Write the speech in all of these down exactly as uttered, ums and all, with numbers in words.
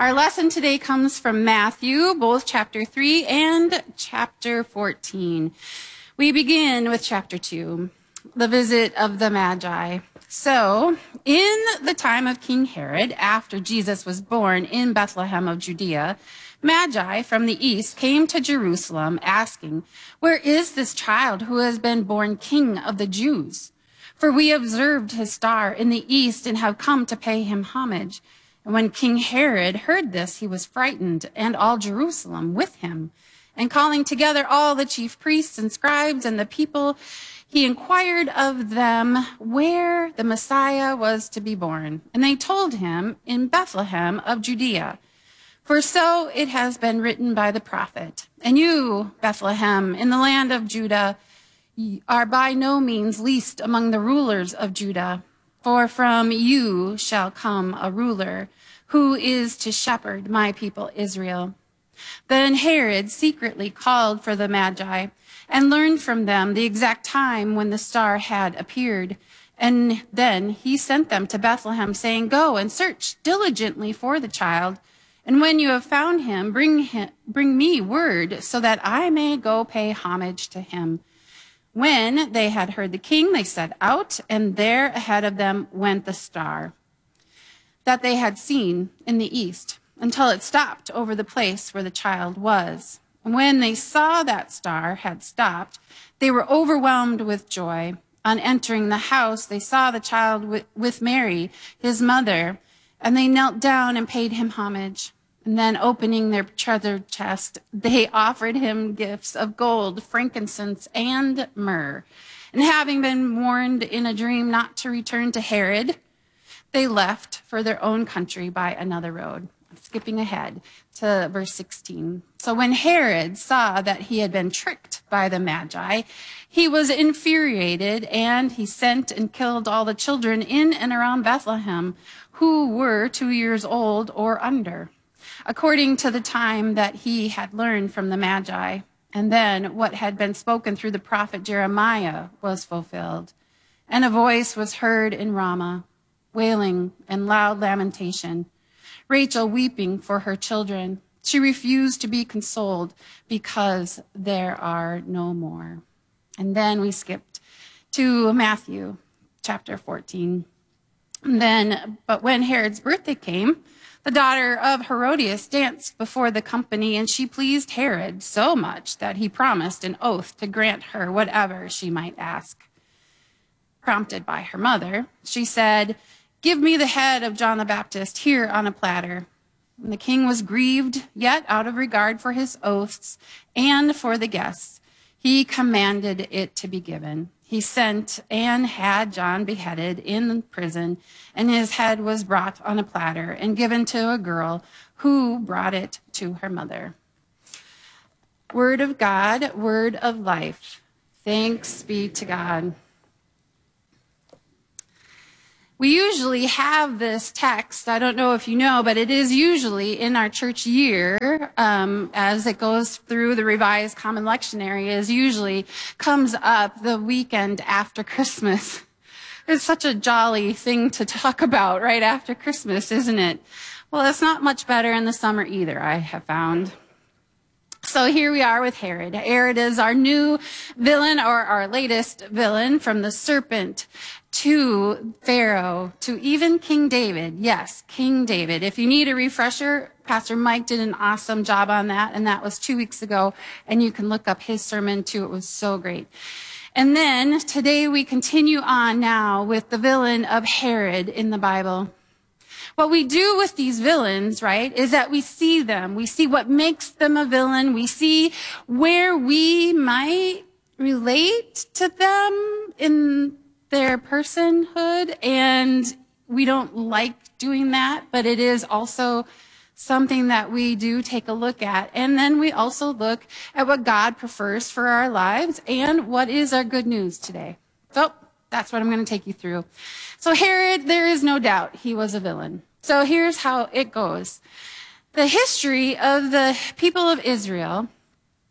Our lesson today comes from Matthew, both chapter three and chapter fourteen. We begin with chapter two, the visit of the Magi. So, in the time of King Herod, after Jesus was born in Bethlehem of Judea, Magi from the east came to Jerusalem asking, "Where is this child who has been born King of the Jews? For we observed his star in the east and have come to pay him homage." And when King Herod heard this, he was frightened, and all Jerusalem with him. And calling together all the chief priests and scribes and the people, he inquired of them where the Messiah was to be born. And they told him, "In Bethlehem of Judea. For so it has been written by the prophet. And you, Bethlehem, in the land of Judah, are by no means least among the rulers of Judah. For from you shall come a ruler who is to shepherd my people Israel." Then Herod secretly called for the Magi and learned from them the exact time when the star had appeared. And then he sent them to Bethlehem, saying, "Go and search diligently for the child. And when you have found him, bring him, bring me word so that I may go pay homage to him." When they had heard the king, they set out, and there ahead of them went the star that they had seen in the east, until it stopped over the place where the child was. And when they saw that star had stopped, they were overwhelmed with joy. On entering the house, they saw the child with Mary, his mother, and they knelt down and paid him homage. And then opening their treasure chest, they offered him gifts of gold, frankincense, and myrrh. And having been warned in a dream not to return to Herod, they left for their own country by another road. Skipping ahead to verse sixteen. So when Herod saw that he had been tricked by the Magi, he was infuriated, and he sent and killed all the children in and around Bethlehem who were two years old or under, according to the time that he had learned from the Magi. And then what had been spoken through the prophet Jeremiah was fulfilled. And a voice was heard in Ramah, wailing and loud lamentation, Rachel weeping for her children. She refused to be consoled because there are no more. And then we skipped to Matthew chapter fourteen. And then, but when Herod's birthday came, the daughter of Herodias danced before the company, and she pleased Herod so much that he promised an oath to grant her whatever she might ask. Prompted by her mother, she said, "Give me the head of John the Baptist here on a platter." And the king was grieved, yet out of regard for his oaths and for the guests, he commanded it to be given. He sent and had John beheaded in prison, and his head was brought on a platter and given to a girl who brought it to her mother. Word of God, word of life. Thanks be to God. We usually have this text, I don't know if you know, but it is usually in our church year, um, as it goes through the Revised Common Lectionary, is usually comes up the weekend after Christmas. It's such a jolly thing to talk about right after Christmas, isn't it? Well, it's not much better in the summer either, I have found. So here we are with Herod. Herod is our new villain, or our latest villain, from the serpent to Pharaoh to even King David. Yes, King David. If you need a refresher, Pastor Mike did an awesome job on that, and that was two weeks ago, and you can look up his sermon too. It was so great. And then today we continue on now with the villain of Herod in the Bible. What we do with these villains, right, is that we see them. We see what makes them a villain. We see where we might relate to them in their personhood, and we don't like doing that, but it is also something that we do take a look at. And then we also look at what God prefers for our lives and what is our good news today. So that's what I'm going to take you through. So Herod, there is no doubt he was a villain. So here's how it goes. The history of the people of Israel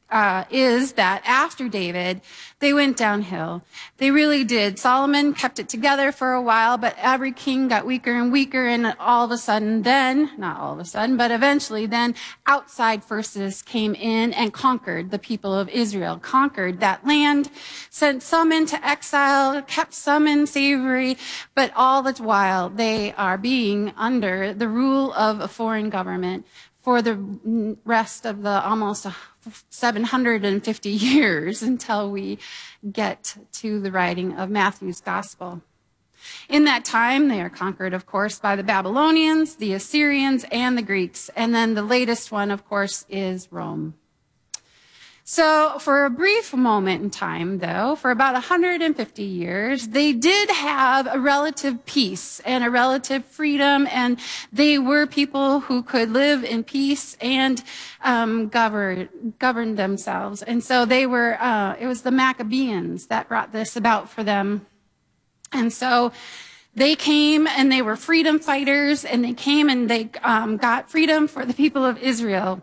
uh, is that after David, they went downhill. They really did. Solomon kept it together for a while, but every king got weaker and weaker, and all of a sudden then, not all of a sudden, but eventually then outside forces came in and conquered the people of Israel, conquered that land, sent some into exile, kept some in slavery, but all the while they are being under the rule of a foreign government for the rest of the almost seven hundred fifty years until we get to the writing of Matthew's gospel. In that time, they are conquered, of course, by the Babylonians, the Assyrians, and the Greeks. And then the latest one, of course, is Rome. So for a brief moment in time, though, for about one hundred fifty years, they did have a relative peace and a relative freedom, and they were people who could live in peace and um, govern, govern themselves. And so they were, uh, it was the Maccabees that brought this about for them. And so they came and they were freedom fighters, and they came and they um, got freedom for the people of Israel.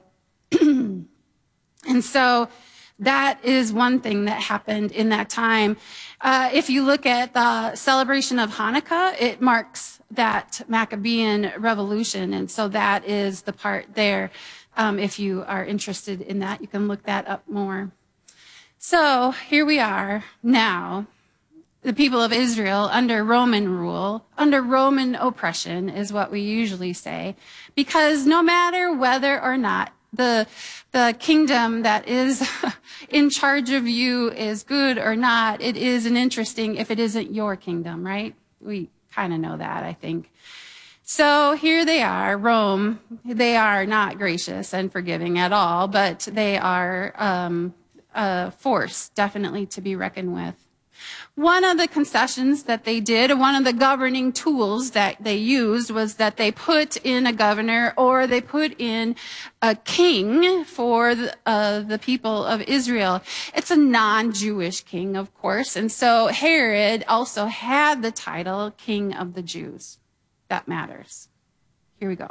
And so that is one thing that happened in that time. Uh, if you look at the celebration of Hanukkah, it marks that Maccabean revolution. And so that is the part there. Um, if you are interested in that, you can look that up more. So here we are now. The people of Israel under Roman rule, under Roman oppression is what we usually say, because no matter whether or not the, the kingdom that is in charge of you is good or not, it isn't interesting if it isn't your kingdom, right? We kind of know that, I think. So here they are, Rome. They are not gracious and forgiving at all, but they are um, a force definitely to be reckoned with. One of the concessions that they did, one of the governing tools that they used, was that they put in a governor or they put in a king for the, uh, the people of Israel. It's a non-Jewish king, of course. And so Herod also had the title King of the Jews. That matters. Here we go.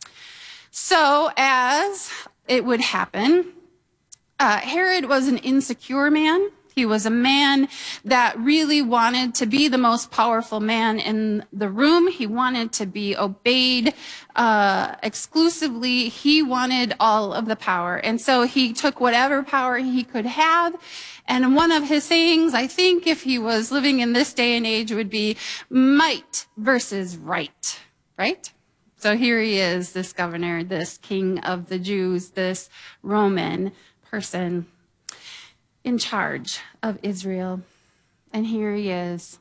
So as it would happen, uh, Herod was an insecure man. He was a man that really wanted to be the most powerful man in the room. He wanted to be obeyed uh, exclusively. He wanted all of the power. And so he took whatever power he could have. And one of his sayings, I think, if he was living in this day and age, would be might versus right, right? So here he is, this governor, this king of the Jews, this Roman person in charge of Israel. And here he is.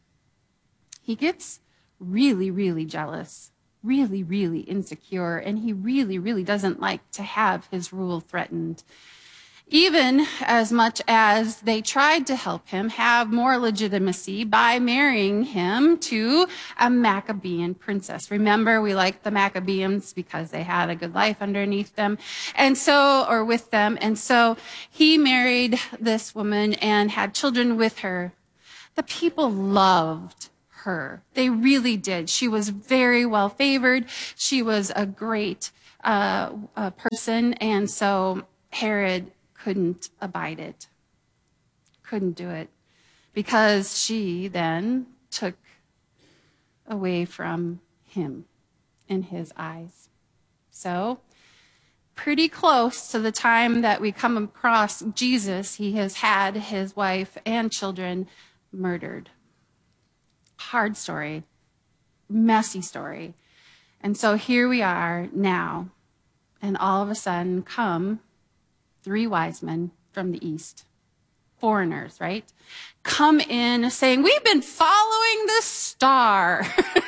He gets really, really jealous, really, really insecure, and he really, really doesn't like to have his rule threatened. Even as much as they tried to help him have more legitimacy by marrying him to a Maccabean princess. Remember, we liked the Maccabees because they had a good life underneath them, and so, or with them. And so he married this woman and had children with her. The people loved her. They really did. She was very well favored. She was a great uh, uh, person. And so Herod couldn't abide it, couldn't do it, because she then took away from him in his eyes. So pretty close to the time that we come across Jesus, he has had his wife and children murdered. Hard story, messy story. And so here we are now, and all of a sudden come three wise men from the east, foreigners, right? Come in saying, we've been following the star.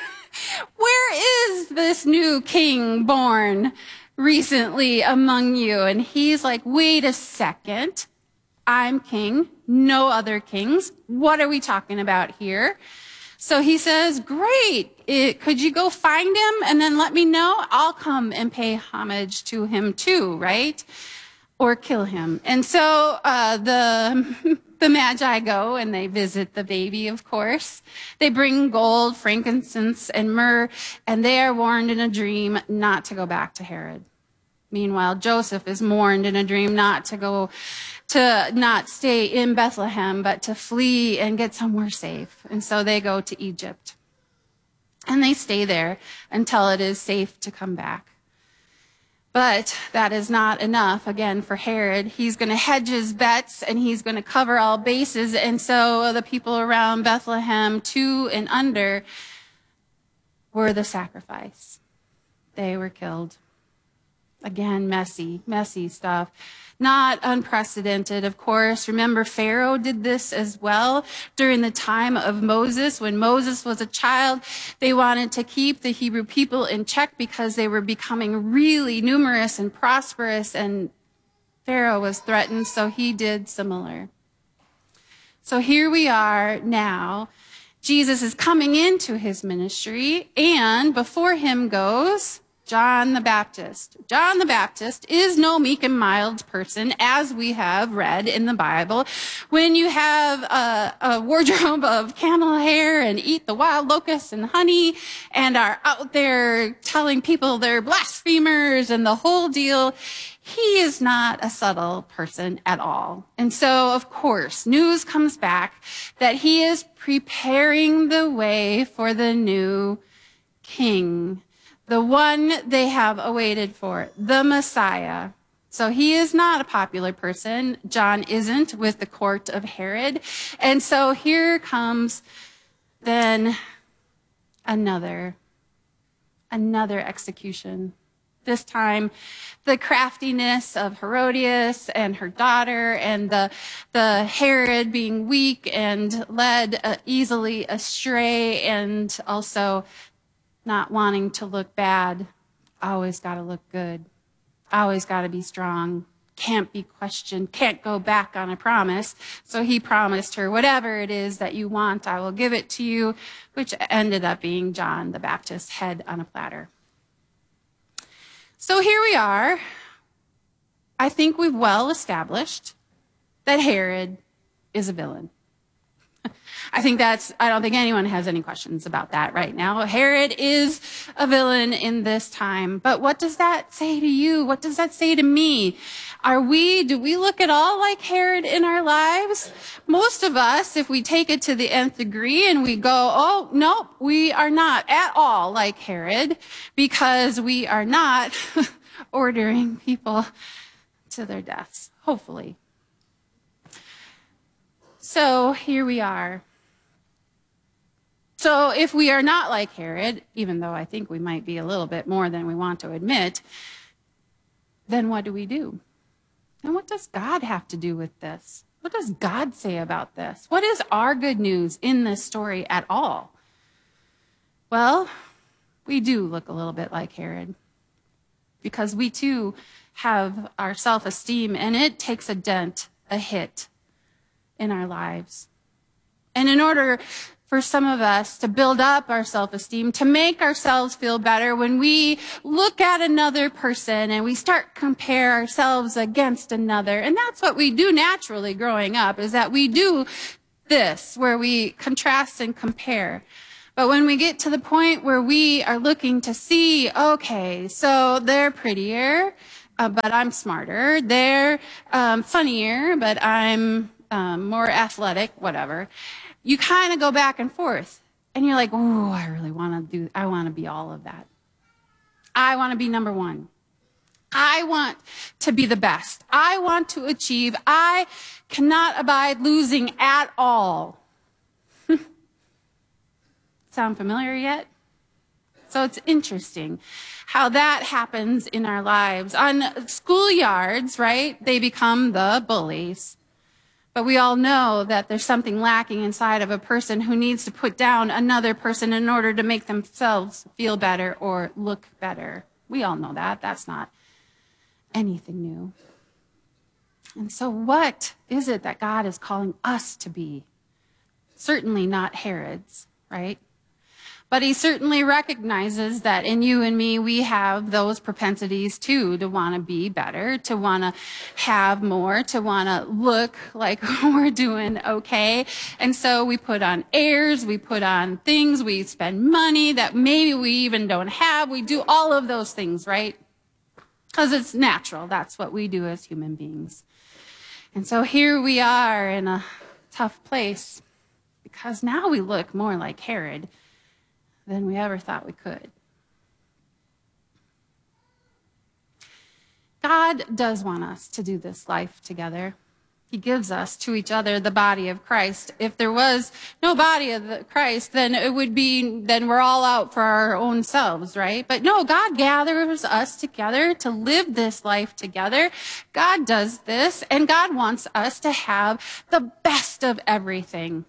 Where is this new king born recently among you? And he's like, wait a second. I'm king, no other kings. What are we talking about here? So he says, great. It, could you go find him and then let me know? I'll come and pay homage to him too, right? Or kill him. And so uh, the, the Magi go and they visit the baby, of course. They bring gold, frankincense, and myrrh, and they are warned in a dream not to go back to Herod. Meanwhile, Joseph is warned in a dream not to go, to not stay in Bethlehem, but to flee and get somewhere safe. And so they go to Egypt. And they stay there until it is safe to come back. But that is not enough, again, for Herod. He's going to hedge his bets and he's going to cover all bases. And so the people around Bethlehem, two and under, were the sacrifice. They were killed. Again, messy, messy stuff. Not unprecedented, of course. Remember, Pharaoh did this as well during the time of Moses. When Moses was a child, they wanted to keep the Hebrew people in check because they were becoming really numerous and prosperous, and Pharaoh was threatened, so he did similar. So here we are now. Jesus is coming into his ministry, and before him goes John the Baptist. John the Baptist is no meek and mild person, as we have read in the Bible. When you have a, a wardrobe of camel hair and eat the wild locusts and honey and are out there telling people they're blasphemers and the whole deal, he is not a subtle person at all. And so, of course, news comes back that he is preparing the way for the new king, the one they have awaited for, the Messiah. So he is not a popular person. John isn't with the court of Herod. And so here comes then another, another execution. This time, the craftiness of Herodias and her daughter, and the, the Herod being weak and led uh, easily astray, and also not wanting to look bad. Always got to look good. Always got to be strong. Can't be questioned. Can't go back on a promise. So he promised her, whatever it is that you want, I will give it to you, which ended up being John the Baptist's head on a platter. So here we are. I think we've well established that Herod is a villain. I think that's, I don't think anyone has any questions about that right now. Herod is a villain in this time. But what does that say to you? What does that say to me? Are we, do we look at all like Herod in our lives? Most of us, if we take it to the nth degree and we go, oh, nope, we are not at all like Herod, because we are not ordering people to their deaths, hopefully. So here we are. So if we are not like Herod, even though I think we might be a little bit more than we want to admit, then what do we do? And what does God have to do with this? What does God say about this? What is our good news in this story at all? Well, we do look a little bit like Herod, because we too have our self-esteem, and it takes a dent, a hit in our lives. And in order for some of us to build up our self-esteem, to make ourselves feel better, when we look at another person and we start compare ourselves against another, and that's what we do naturally growing up, is that we do this, where we contrast and compare. But when we get to the point where we are looking to see, okay, so they're prettier, uh, but I'm smarter. They're um, funnier, but I'm um, more athletic, whatever. You kind of go back and forth, and you're like, oh, I really want to do, I want to be all of that. I want to be number one. I want to be the best. I want to achieve. I cannot abide losing at all. Sound familiar yet? So it's interesting how that happens in our lives. On schoolyards, right, they become the bullies. But we all know that there's something lacking inside of a person who needs to put down another person in order to make themselves feel better or look better. We all know that. That's not anything new. And so what is it that God is calling us to be? Certainly not Herod's, right? But he certainly recognizes that in you and me, we have those propensities too, to want to be better, to want to have more, to want to look like we're doing okay. And so we put on airs, we put on things, we spend money that maybe we even don't have. We do all of those things, right? because it's natural. That's what we do as human beings. And so here we are in a tough place because now we look more like Herod than we ever thought we could. God does want us to do this life together. He gives us to each other the body of Christ. If there was no body of the Christ, then it would be, then we're all out for our own selves, right? But no, God gathers us together to live this life together. God does this, and God wants us to have the best of everything.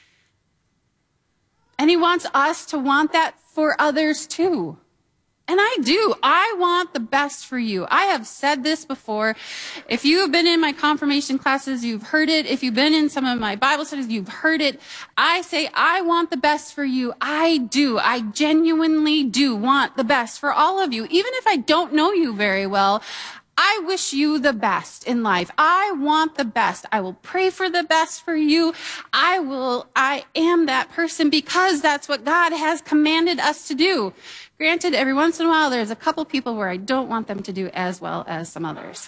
And he wants us to want that for others too. And I do. I want the best for you. I have said this before. If you have been in my confirmation classes, you've heard it. If you've been in some of my Bible studies, you've heard it. I say, I want the best for you. I do. I genuinely do want the best for all of you. Even if I don't know you very well, I wish you the best in life. I want the best. I will pray for the best for you. I will, I am that person because that's what God has commanded us to do. Granted, every once in a while, there's a couple people where I don't want them to do as well as some others.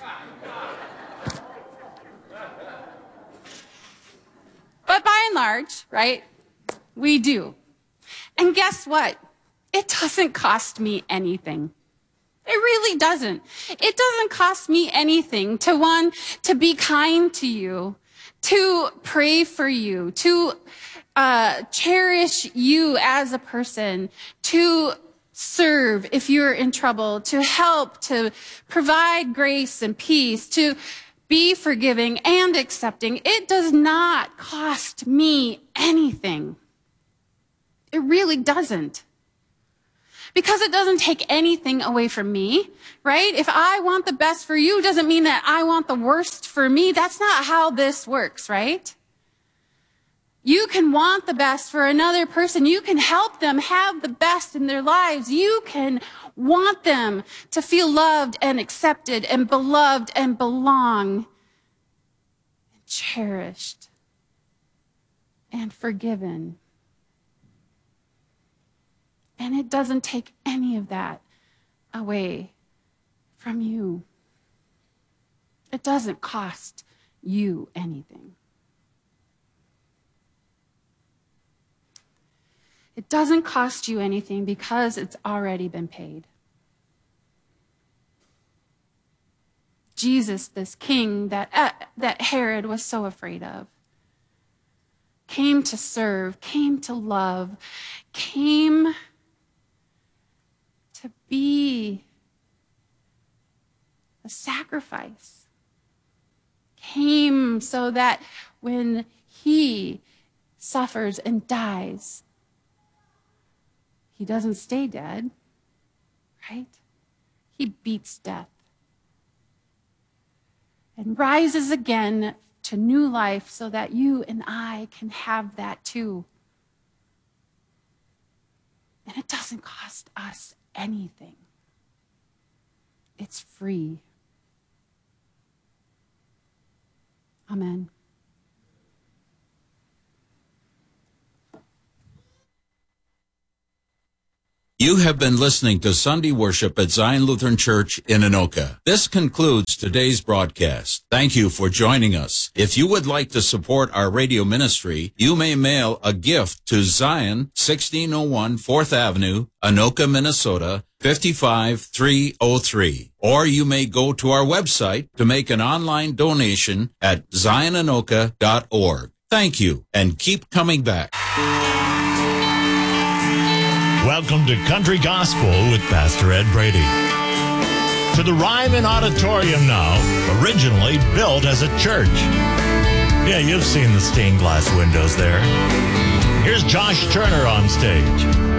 But by and large, right, we do. And guess what? It doesn't cost me anything. It really doesn't. It doesn't cost me anything to want to be kind to you, to pray for you, to uh, cherish you as a person, to serve if you're in trouble, to help, to provide grace and peace, to be forgiving and accepting. It does not cost me anything. It really doesn't. Because it doesn't take anything away from me, right? If I want the best for you, doesn't mean that I want the worst for me. That's not how this works, right? You can want the best for another person. You can help them have the best in their lives. You can want them to feel loved and accepted and beloved and belong and cherished and forgiven. And it doesn't take any of that away from you. It doesn't cost you anything. It doesn't cost you anything because it's already been paid. Jesus, this king that, uh, that Herod was so afraid of, came to serve, came to love, came to be a sacrifice, came so that when he suffers and dies, he doesn't stay dead, right? He beats death and rises again to new life so that you and I can have that too. And it doesn't cost us anything. It's free. Amen. You have been listening to Sunday worship at Zion Lutheran Church in Anoka. This concludes today's broadcast. Thank you for joining us. If you would like to support our radio ministry, you may mail a gift to Zion, sixteen oh one fourth Avenue, Anoka, Minnesota, five five three oh three. Or you may go to our website to make an online donation at zion anoka dot org. Thank you, and keep coming back. Welcome to Country Gospel with Pastor Ed Brady. To the Ryman Auditorium now, originally built as a church. Yeah, you've seen the stained glass windows there. Here's Josh Turner on stage.